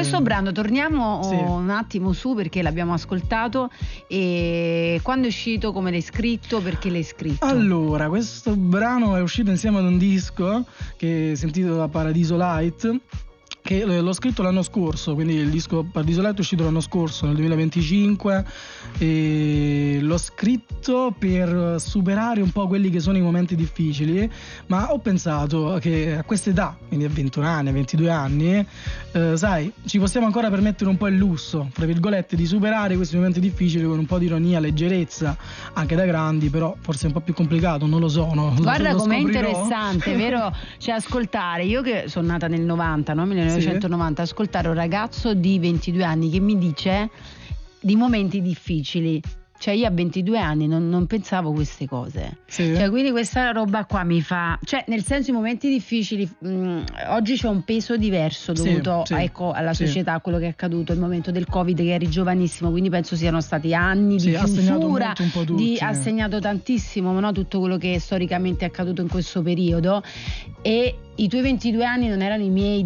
questo brano torniamo Sì. un attimo su, perché l'abbiamo ascoltato, e quando è uscito, come l'hai scritto, perché l'hai scritto? Allora, questo brano è uscito insieme ad un disco che si intitola Paradiso Light, che l'ho scritto l'anno scorso, quindi il disco Paradiso Light è uscito l'anno scorso, nel 2025, e l'ho scritto per superare un po' quelli che sono i momenti difficili, ma ho pensato che a questa età, quindi a 21 anni, a 22 anni, sai, ci possiamo ancora permettere un po' il lusso, fra virgolette, di superare questi momenti difficili con un po' di ironia, leggerezza, anche da grandi, però forse è un po' più complicato, non lo so. Guarda lo com'è scoprirò. interessante, vero? Cioè, ascoltare, io che sono nata nel 90, no? 1990, ascoltare un ragazzo di 22 anni che mi dice di momenti difficili. Cioè, io a 22 anni non pensavo queste cose. Sì. Cioè, quindi questa roba qua mi fa, cioè, nel senso, i momenti difficili, oggi c'è un peso diverso dovuto ecco, alla società, a quello che è accaduto, il momento del Covid, che eri giovanissimo, quindi penso siano stati anni di ha segnato chiusura, molto un po' tutti. ha segnato tantissimo, no? Tutto quello che storicamente è accaduto in questo periodo. E i tuoi 22 anni non erano i miei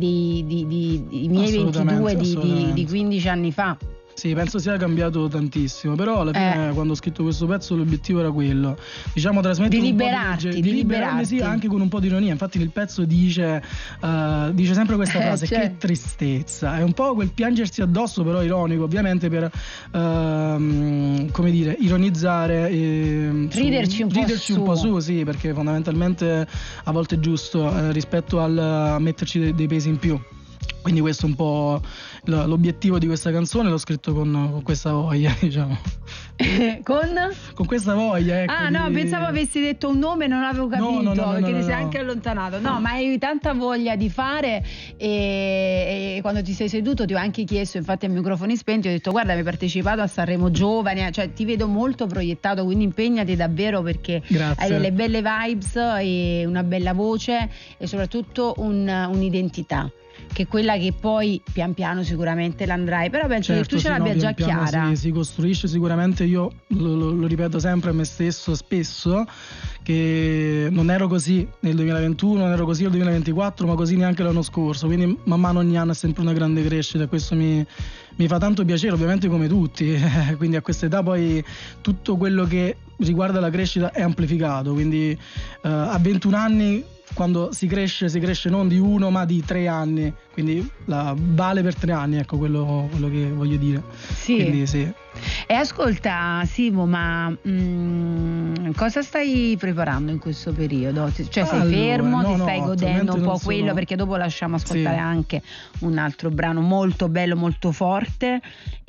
i miei 22 di 15 anni fa. Sì, penso sia cambiato tantissimo, però alla fine quando ho scritto questo pezzo l'obiettivo era quello, diciamo, trasmettere di di liberarmi, sì, anche con un po' di ironia. Infatti nel pezzo dice sempre questa frase, che tristezza, è un po' quel piangersi addosso, però ironico, ovviamente, per come dire, ironizzare, riderci un po' su, sì, perché fondamentalmente a volte è giusto rispetto al metterci dei pesi in più. Quindi questo è un po' l'obiettivo di questa canzone, l'ho scritto con questa voglia, diciamo. Con questa voglia, ecco. No, pensavo avessi detto un nome, non avevo capito, perché ti sei anche allontanato. No, ma hai tanta voglia di fare, e quando ti sei seduto ti ho anche chiesto, infatti a microfoni spenti, ho detto: guarda, mi hai partecipato a Sanremo Giovani, cioè ti vedo molto proiettato, quindi impegnati davvero, perché hai delle belle vibes e una bella voce e soprattutto un'identità, che è quella che poi pian piano sicuramente l'andrai, però penso che tu ce l'abbia già chiara. Si costruisce sicuramente. Io lo ripeto sempre a me stesso spesso, che non ero così nel 2021, non ero così nel 2024, ma così neanche l'anno scorso, quindi man mano ogni anno è sempre una grande crescita, e questo mi fa tanto piacere, ovviamente, come tutti. Quindi a questa età poi tutto quello che riguarda la crescita è amplificato, quindi a 21 anni, quando si cresce non di 1 ma di 3 anni, quindi vale per 3 anni, ecco quello che voglio dire. Sì. Quindi sì. E ascolta Simo, ma cosa stai preparando in questo periodo? Cioè sei fermo, ti stai godendo un po' quello, perché dopo lasciamo ascoltare anche un altro brano molto bello, molto forte,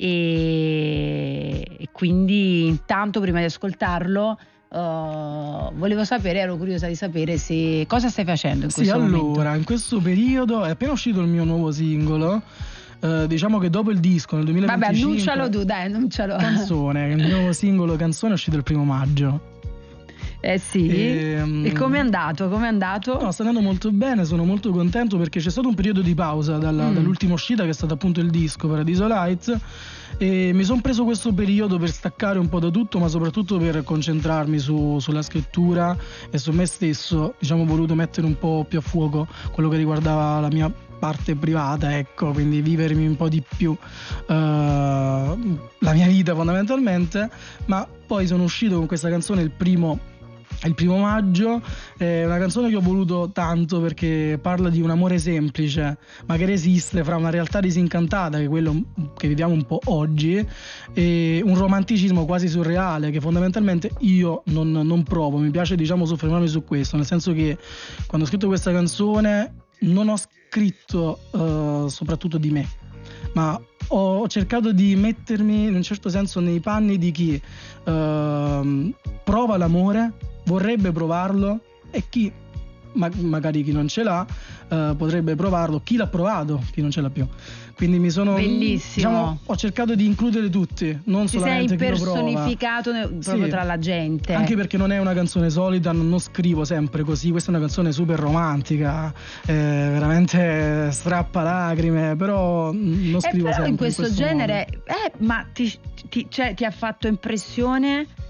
e quindi intanto, prima di ascoltarlo, volevo sapere, ero curiosa di sapere cosa stai facendo in questo momento. Allora, in questo periodo è appena uscito il mio nuovo singolo. Diciamo che dopo il disco nel 2025, vabbè, annuncialo tu, dai, annuncialo. Canzone, il mio nuovo singolo Canzone è uscito il 1° maggio. Sì. E com'è andato? No, sta andando molto bene, sono molto contento, perché c'è stato un periodo di pausa dall'ultima uscita, che è stato appunto il disco Paradiso Lights, e mi sono preso questo periodo per staccare un po' da tutto, ma soprattutto per concentrarmi sulla scrittura e su me stesso. Diciamo, ho voluto mettere un po' più a fuoco quello che riguardava la mia parte privata, ecco, quindi vivermi un po' di più la mia vita, fondamentalmente. Ma poi sono uscito con questa canzone il primo maggio. È una canzone che ho voluto tanto, perché parla di un amore semplice ma che resiste fra una realtà disincantata, che è quello che viviamo un po' oggi, e un romanticismo quasi surreale che fondamentalmente io non provo. Mi piace, diciamo, soffermarmi su questo, nel senso che quando ho scritto questa canzone non ho scritto soprattutto di me, ma ho cercato di mettermi in un certo senso nei panni di chi prova l'amore, vorrebbe provarlo, e chi magari chi non ce l'ha potrebbe provarlo, chi l'ha provato, chi non ce l'ha più. Quindi mi sono, bellissimo, diciamo, ho cercato di includere tutti, non solamente chi lo prova. Sei impersonificato proprio tra la gente, anche perché non è una canzone solita, non scrivo sempre così. Questa è una canzone super romantica, veramente strappa lacrime, però non scrivo però sempre in questo genere modo. Ma ti ha fatto impressione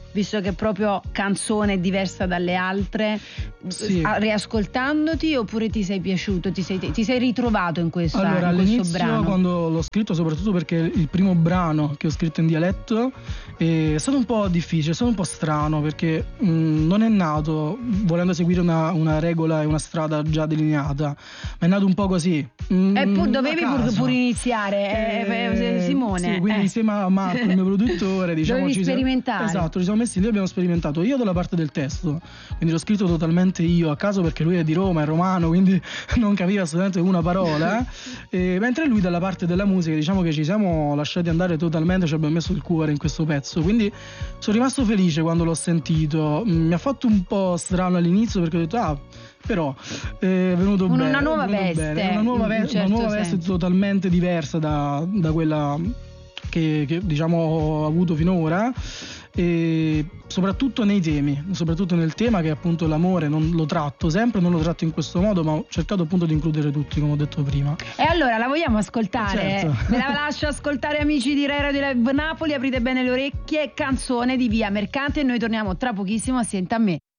visto che proprio canzone diversa dalle altre, sì. Riascoltandoti, oppure ti sei piaciuto, ti sei ritrovato in questo, allora, in all'inizio, questo brano? Quando l'ho scritto, soprattutto perché il primo brano che ho scritto in dialetto è stato un po' difficile, è stato un po' strano, perché non è nato volendo seguire una regola e una strada già delineata, ma è nato un po' così. E dovevi pur iniziare, Simone. Sì, quindi insieme a Marco, il mio produttore, diciamo, dovevi sperimentare. Esatto, ci siamo messi lì, abbiamo sperimentato. Io dalla parte del testo, quindi l'ho scritto totalmente io a caso, perché lui è di Roma, è romano, quindi non capiva assolutamente una parola. Mentre lui dalla parte della musica, diciamo che ci siamo lasciati andare totalmente, ci abbiamo messo il cuore in questo pezzo. Quindi sono rimasto felice quando l'ho sentito. Mi ha fatto un po' strano all'inizio, perché ho detto però è venuto bene. Una nuova veste. Una nuova veste totalmente diversa da quella che diciamo ho avuto finora, e soprattutto nei temi, soprattutto nel tema che è appunto l'amore. Non lo tratto in questo modo, ma ho cercato appunto di includere tutti, come ho detto prima. E allora la vogliamo ascoltare? Certo. Me la lascio ascoltare, amici di Rai Radio Live Napoli, aprite bene le orecchie, canzone di Via Mercante, e noi torniamo tra pochissimo a Senta a me.